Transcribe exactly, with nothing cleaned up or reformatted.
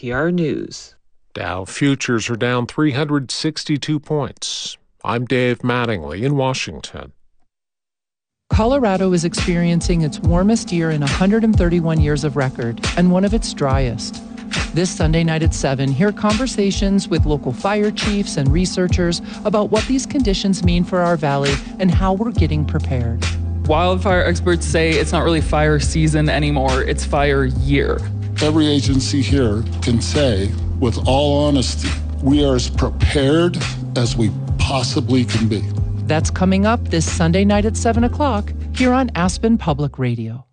P R News. Dow futures are down three hundred sixty-two points. I'm Dave Mattingly in Washington. Colorado is experiencing its warmest year in one hundred thirty-one years of record and one of its driest. This Sunday night at seven, hear conversations with local fire chiefs and researchers about what these conditions mean for our valley and how we're getting prepared. Wildfire experts say it's not really fire season anymore, it's fire year. Every agency here can say, with all honesty, we are as prepared as we possibly can be. That's coming up this Sunday night at seven o'clock here on Aspen Public Radio.